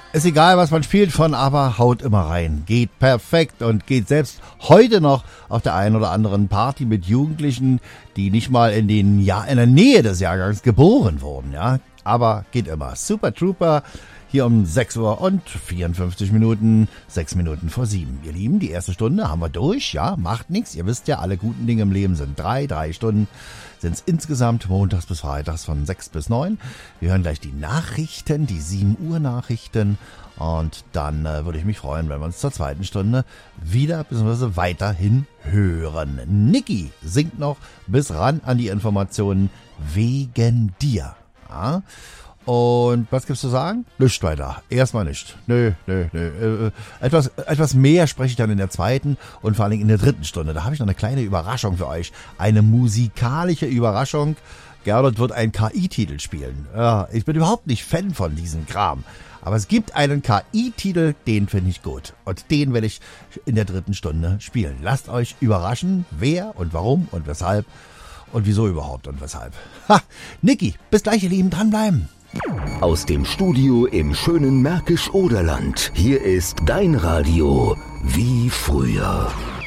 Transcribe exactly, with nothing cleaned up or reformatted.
Ist egal, was man spielt von, aber haut immer rein. Geht perfekt und geht selbst heute noch auf der einen oder anderen Party mit Jugendlichen, die nicht mal in den ja in der Nähe des Jahrgangs geboren wurden, ja. Aber geht immer. Super Trooper hier um sechs Uhr und vierundfünfzig Minuten, sechs Minuten vor sieben. Ihr Lieben, die erste Stunde haben wir durch, ja, macht nichts. Ihr wisst ja, alle guten Dinge im Leben sind drei, drei Stunden sind es insgesamt montags bis freitags von sechs bis neun. Wir hören gleich die Nachrichten, die sieben Uhr Nachrichten und dann äh, würde ich mich freuen, wenn wir uns zur zweiten Stunde wieder bzw. weiterhin hören. Niki singt noch bis ran an die Informationen wegen dir. Ja? Und was gibt's zu sagen? Nichts weiter. Erstmal nicht. Nö, nö, nö. Äh, etwas, etwas mehr spreche ich dann in der zweiten und vor allen Dingen in der dritten Stunde. Da habe ich noch eine kleine Überraschung für euch. Eine musikalische Überraschung. Gernot wird einen K I-Titel spielen. Ja, ich bin überhaupt nicht Fan von diesem Kram. Aber es gibt einen K I-Titel, den finde ich gut. Und den werde ich in der dritten Stunde spielen. Lasst euch überraschen, wer und warum und weshalb und wieso überhaupt und weshalb. Ha, Niki, bis gleich, ihr Lieben, dranbleiben. Aus dem Studio im schönen Märkisch-Oderland. Hier ist dein Radio wie früher.